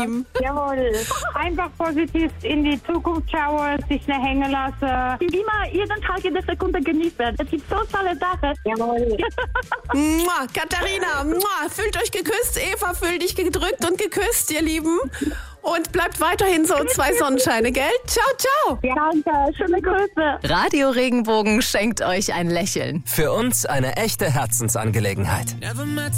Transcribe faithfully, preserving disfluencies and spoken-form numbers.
Lieben. Jawohl. Einfach positiv in die Zukunft schauen, sich nicht hängen lassen. Immer jeden Tag, jede Sekunde genießen. Es gibt so tolle Sachen. Jawohl. Mua, Katharina, mua, fühlt euch geküsst. Eva, fühlt dich gedrückt und geküsst, ihr Lieben. Und bleibt weiterhin so zwei Sonnenscheine, gell? Ciao, ciao. Danke, schöne Grüße. Radio Regenbogen schenkt euch ein Lächeln. Für uns eine echte Herzensangelegenheit.